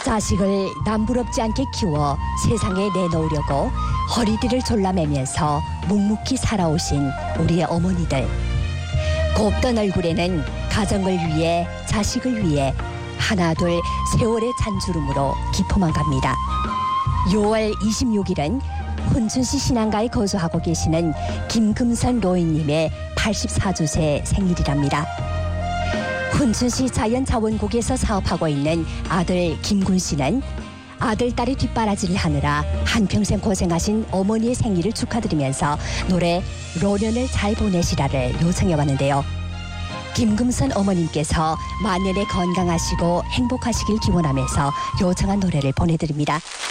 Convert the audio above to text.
자식을 남부럽지 않게 키워 세상에 내놓으려고 허리띠를 졸라매면서 묵묵히 살아오신 우리의 어머니들. 곱던 얼굴에는 가정을 위해 자식을 위해 하나둘 세월의 잔주름으로 기포만 갑니다. 6월 26일은 훈춘시 신안가에 거주하고 계시는 김금선 로인님의 84주세 생일이랍니다. 훈춘시 자연자원국에서 사업하고 있는 아들 김군 씨는 아들, 딸의 뒷바라지를 하느라 한평생 고생하신 어머니의 생일을 축하드리면서 노래 노년을 잘 보내시라를 요청해 왔는데요. 김금선 어머님께서 만년에 건강하시고 행복하시길 기원하면서 요청한 노래를 보내드립니다.